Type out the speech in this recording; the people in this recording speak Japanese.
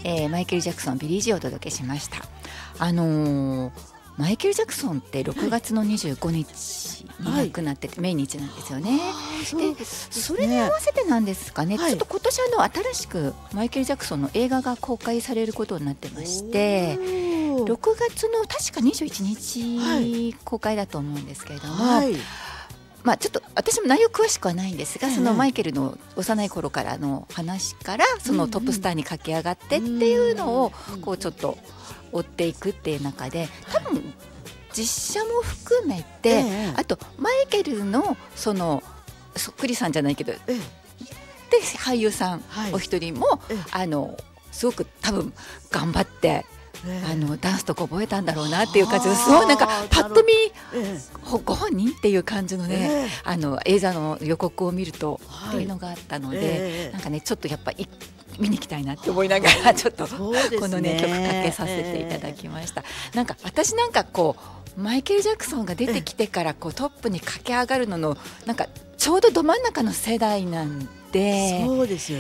マイケル・ジャクソンビリー・ジーをお届けしました。マイケル・ジャクソンって6月の25日に亡くなってて、命日なんですよね。でそれに合わせてなんですかね、ちょっと今年新しくマイケル・ジャクソンの映画が公開されることになってまして、6月の確か21日公開だと思うんですけれども、ちょっと私も内容詳しくはないんですが、そのマイケルの幼い頃からの話からそのトップスターに駆け上がってっていうのをこうちょっと追っていくっていう中で、多分実写も含めて、あとマイケルのそのそっくりさんじゃないけど、で俳優さんお一人もすごく多分頑張ってダンスとか覚えたんだろうなっていう感じです。そうなんかパッと見、ご本人っていう感じのね、映画の予告を見るとっていうのがあったので、なんかねちょっとやっぱり見に行きたいなって思いながらちょっとこのね曲かけさせていただきました。なんか私なんかこうマイケル・ジャクソンが出てきてからこうトップに駆け上がるののなんかちょうどど真ん中の世代なんで、 そうですよ